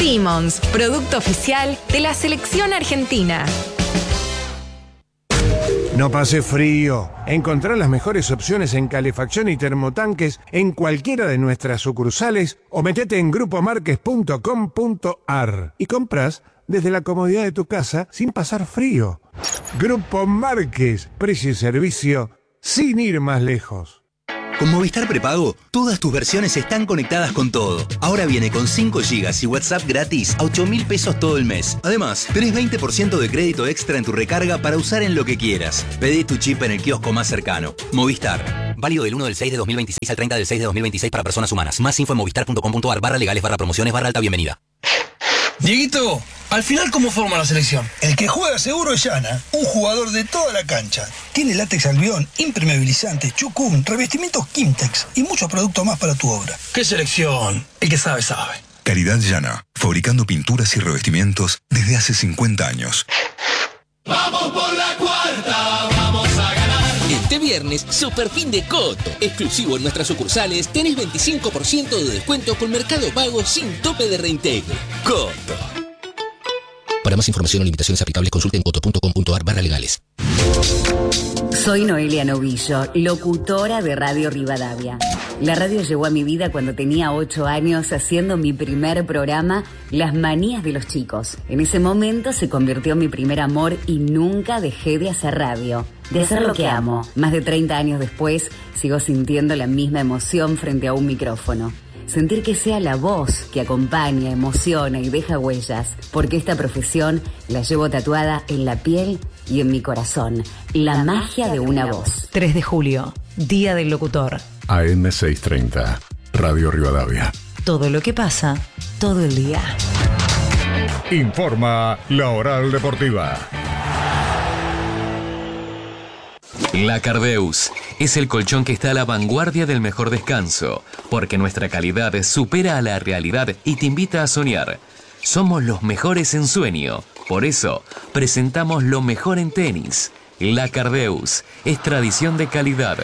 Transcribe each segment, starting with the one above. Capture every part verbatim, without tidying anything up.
Simmons, producto oficial de la selección argentina. No pase frío. Encontrá las mejores opciones en calefacción y termotanques en cualquiera de nuestras sucursales o metete en grupo marques punto com punto ar y compras desde la comodidad de tu casa sin pasar frío. Grupo Márquez, precio y servicio sin ir más lejos. Con Movistar Prepago, todas tus versiones están conectadas con todo. Ahora viene con cinco gigas y WhatsApp gratis a ocho mil pesos todo el mes. Además, tenés veinte por ciento de crédito extra en tu recarga para usar en lo que quieras. Pedí tu chip en el kiosco más cercano. Movistar. Válido del uno del seis de dos mil veintiséis al treinta del seis de dos mil veintiséis para personas humanas. Más info en movistar punto com punto ar barra legales barra promociones barra alta bienvenida. Dieguito, al final, ¿cómo forma la selección? El que juega seguro es Yana, un jugador de toda la cancha. Tiene látex albión, impermeabilizante, chucum, revestimientos Kimtex y muchos productos más para tu obra. ¿Qué selección? El que sabe, sabe. Calidad Yana, fabricando pinturas y revestimientos desde hace cincuenta años. ¡Vamos por la cuarta! ¡Vamos a ganar! Este viernes, super fin de Coto. Exclusivo en nuestras sucursales, tenés veinticinco por ciento de descuento con Mercado Pago sin tope de reintegro. Coto. Para más información o limitaciones aplicables, consulten coto punto com punto ar barra legales. Soy Noelia Novillo, locutora de Radio Rivadavia. La radio llegó a mi vida cuando tenía ocho años haciendo mi primer programa, Las Manías de los Chicos. En ese momento se convirtió en mi primer amor y nunca dejé de hacer radio, de hacer lo que amo. Más de treinta años después, sigo sintiendo la misma emoción frente a un micrófono. Sentir que sea la voz que acompaña, emociona y deja huellas, porque esta profesión la llevo tatuada en la piel y en mi corazón. La, la magia de una voz. tres de julio, Día del Locutor. A M seiscientos treinta, Radio Rivadavia. Todo lo que pasa, todo el día. Informa La Oral Deportiva. La Cardeus es el colchón que está a la vanguardia del mejor descanso, porque nuestra calidad supera a la realidad y te invita a soñar. Somos los mejores en sueño, por eso presentamos lo mejor en tenis. La Cardeus es tradición de calidad.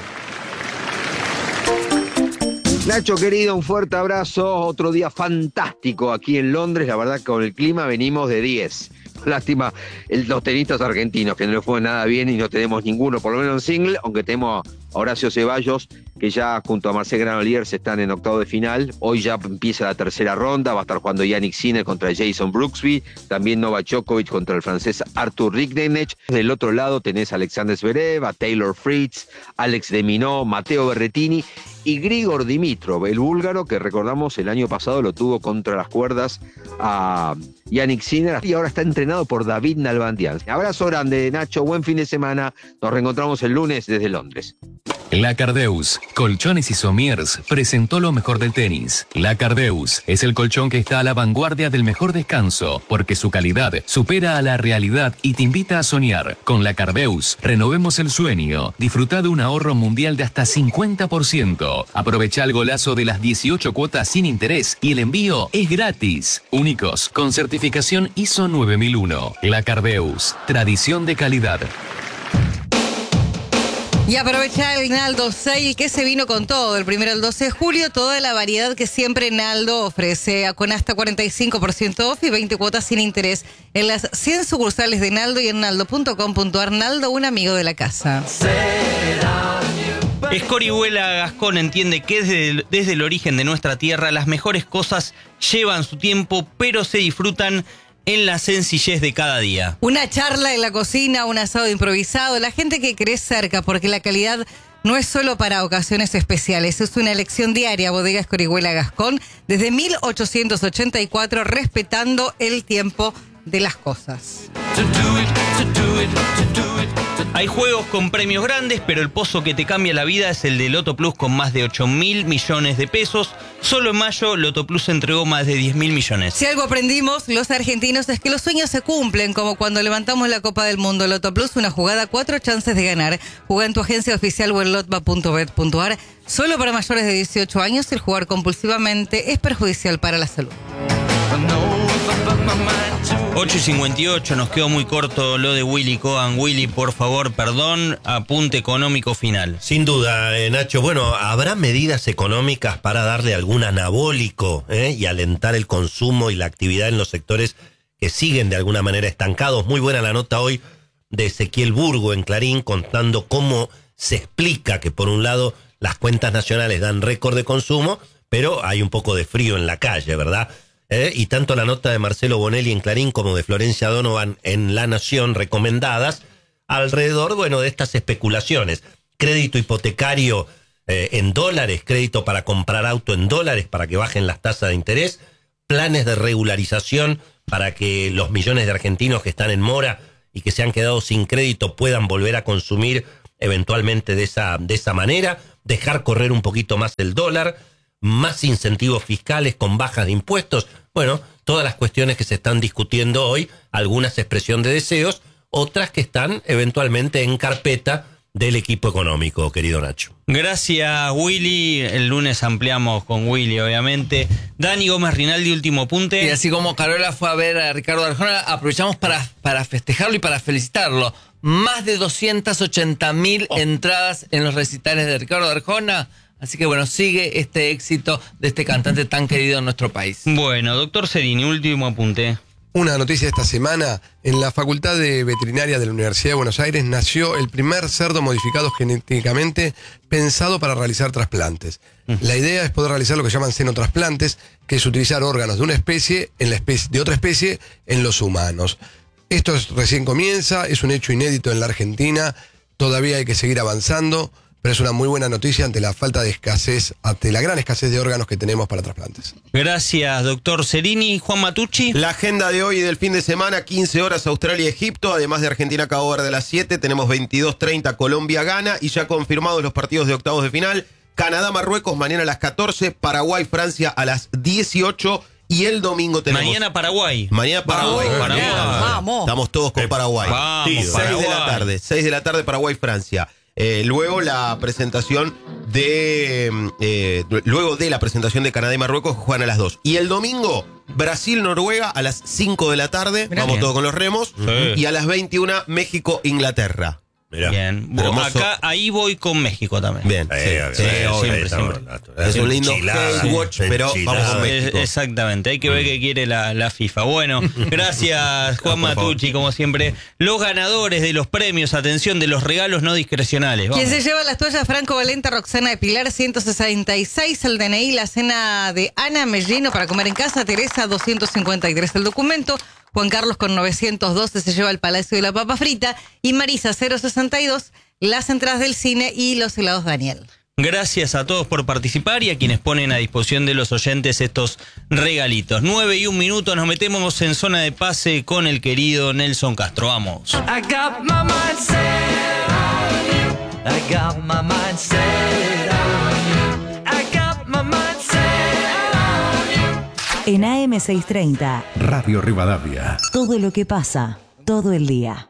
Nacho querido, un fuerte abrazo, otro día fantástico aquí en Londres, la verdad que con el clima venimos de diez. Lástima el, los tenistas argentinos que no les fue nada bien y no tenemos ninguno, por lo menos en single, aunque tenemos a Horacio Ceballos, que ya junto a Marcel Granollers están en octavo de final. Hoy ya empieza la tercera ronda, va a estar jugando Yannick Sinner contra Jason Brooksby, también Novak Djokovic contra el francés Arthur Ringnech. Del otro lado tenés a Alexander Zverev, a Taylor Fritz, Alex de Minaur, Matteo Berrettini y Grigor Dimitrov, el búlgaro que recordamos el año pasado lo tuvo contra las cuerdas a Yannick Sinner y ahora está entrenado por David Nalbandian. Abrazo grande, Nacho, buen fin de semana, nos reencontramos el lunes desde Londres. La Cardeus, Colchones y Somiers, presentó lo mejor del tenis. La Cardeus es el colchón que está a la vanguardia del mejor descanso, porque su calidad supera a la realidad y te invita a soñar. Con La Cardeus, renovemos el sueño. Disfruta de un ahorro mundial de hasta cincuenta por ciento. Aprovecha el golazo de las dieciocho cuotas sin interés y el envío es gratis. Únicos, con certificación I S O nueve mil uno. La Cardeus, tradición de calidad. Y aprovecha el Naldo Sale que se vino con todo. El primero al doce de julio, toda la variedad que siempre Naldo ofrece, con hasta cuarenta y cinco por ciento off y veinte cuotas sin interés en las cien sucursales de Naldo y en naldo punto com punto ar. Naldo, un amigo de la casa. Escorihuela Gascón entiende que desde el, desde el origen de nuestra tierra las mejores cosas llevan su tiempo, pero se disfrutan en la sencillez de cada día. Una charla en la cocina, un asado improvisado, la gente que querés cerca, porque la calidad no es solo para ocasiones especiales, es una elección diaria. Bodega Escorihuela Gascón, desde mil ochocientos ochenta y cuatro, respetando el tiempo de las cosas. Hay juegos con premios grandes, pero el pozo que te cambia la vida es el de Loto Plus con más de ocho mil millones de pesos. Solo en mayo, Loto Plus entregó más de diez mil millones. Si algo aprendimos los argentinos es que los sueños se cumplen, como cuando levantamos la Copa del Mundo. Loto Plus, una jugada, cuatro chances de ganar. Juega en tu agencia oficial o en lotba punto bet punto ar. Solo para mayores de dieciocho años, el jugar compulsivamente es perjudicial para la salud. ocho y cincuenta y ocho, nos quedó muy corto lo de Willy Cohen. Willy, por favor, perdón, apunte económico final. Sin duda, eh, Nacho. Bueno, ¿habrá medidas económicas para darle algún anabólico eh, y alentar el consumo y la actividad en los sectores que siguen de alguna manera estancados? Muy buena la nota hoy de Ezequiel Burgo en Clarín, contando cómo se explica que por un lado las cuentas nacionales dan récord de consumo, pero hay un poco de frío en la calle, ¿verdad? Eh, y tanto la nota de Marcelo Bonelli en Clarín como de Florencia Donovan en La Nación recomendadas alrededor, bueno, de estas especulaciones. Crédito hipotecario eh, en dólares, crédito para comprar auto en dólares para que bajen las tasas de interés, planes de regularización para que los millones de argentinos que están en mora y que se han quedado sin crédito puedan volver a consumir eventualmente de esa, de esa manera, dejar correr un poquito más el dólar, más incentivos fiscales con bajas de impuestos. Bueno, todas las cuestiones que se están discutiendo hoy, algunas expresión de deseos, otras que están eventualmente en carpeta del equipo económico, querido Nacho. Gracias, Willy. El lunes ampliamos con Willy, obviamente. Dani Gómez Rinaldi, último apunte. Y así como Carola fue a ver a Ricardo Arjona, aprovechamos para, para festejarlo y para felicitarlo. Más de doscientas ochenta mil oh. entradas en los recitales de Ricardo Arjona. Así que bueno, sigue este éxito de este cantante tan querido en nuestro país. Bueno, doctor Serini, último apunte. Una noticia de esta semana: en la Facultad de Veterinaria de la Universidad de Buenos Aires nació el primer cerdo modificado genéticamente pensado para realizar trasplantes. Uh-huh. La idea es poder realizar lo que llaman xenotrasplantes, que es utilizar órganos de una especie en la especie de otra especie en los humanos. Esto es, recién comienza, es un hecho inédito en la Argentina, todavía hay que seguir avanzando, pero es una muy buena noticia ante la falta de escasez, ante la gran escasez de órganos que tenemos para trasplantes. Gracias, doctor Serini. Juan Matucci. La agenda de hoy y del fin de semana: quince horas Australia y Egipto, además de Argentina Cabo Verde a las siete, tenemos veintidós treinta Colombia Ghana, y ya confirmados los partidos de octavos de final: Canadá Marruecos mañana a las catorce, Paraguay Francia a las dieciocho, y el domingo tenemos... Mañana Paraguay. Mañana Paraguay. Vamos, Paraguay. Vamos. Estamos todos con Paraguay. Vamos, seis Paraguay. de la tarde, seis de la tarde Paraguay Francia. Eh, luego la presentación de eh, luego de la presentación de Canadá y Marruecos juegan a las dos. Y el domingo, Brasil-Noruega a las cinco de la tarde. Mirá, vamos bien. Todos con los remos. Sí. Y a las veintiuna, México-Inglaterra. Mirá. Bien. Acá, ahí voy con México también. Bien. Sí, sí, sí, sí, siempre, siempre. Es un lindo hate watch, pero vamos con México. Exactamente. Hay que ver qué quiere la, la FIFA. Bueno, gracias, Juan Matucci, como siempre. Los ganadores de los premios, atención, de los regalos no discrecionales. Vamos. Quien se lleva las toallas: Franco Valenta, Roxana de Pilar, ciento sesenta y seis el D N I, la cena de Ana Mellino para comer en casa, Teresa, doscientos cincuenta y tres el documento. Juan Carlos con novecientos doce se lleva el Palacio de la Papa Frita, y Marisa cero sesenta y dos las entradas del cine y los helados Daniel. Gracias a todos por participar y a quienes ponen a disposición de los oyentes estos regalitos. Nueve y un minuto, nos metemos en zona de pase con el querido Nelson Castro. Vamos. I got my mind set on you. I got my mind set on you. I got my mind set on you. En A M seiscientos treinta, Radio Rivadavia. Todo lo que pasa, todo el día.